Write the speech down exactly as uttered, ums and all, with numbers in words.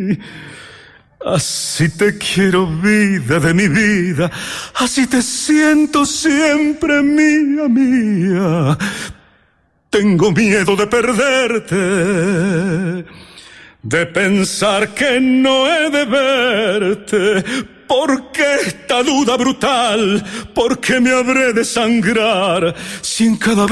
Así te quiero, vida de mi vida, así te siento siempre, mía, mía. Tengo miedo de perderte, de pensar que no he de verte. ¿Por qué esta duda brutal? ¿Por qué me habré de sangrar si en cada